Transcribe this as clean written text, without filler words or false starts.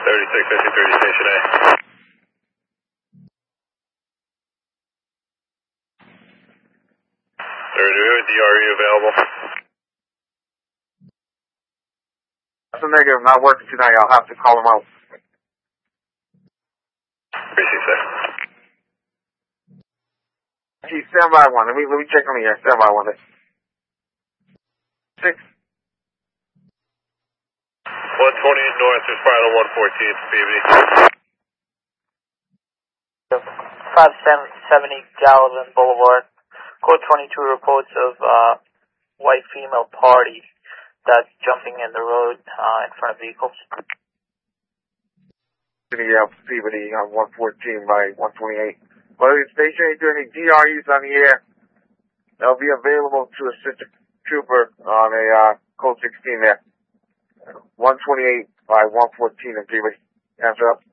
3653 Station A. DRE available. That's a negative. Not working tonight. I'll have to call him out. Precinct 6. Gee, stand by one. Let me check on the air. Stand by one. 6. 120 north is final 114, BB. 570 Gallivan Boulevard. Code 22 reports of white female party that's jumping in the road in front of vehicles. Yeah, Peabody on 114 by 128. Well, the station ain't doing any DREs on the air. They'll be available to assist a trooper on a code 16 there. 128 by 114 in Peabody. Hands up.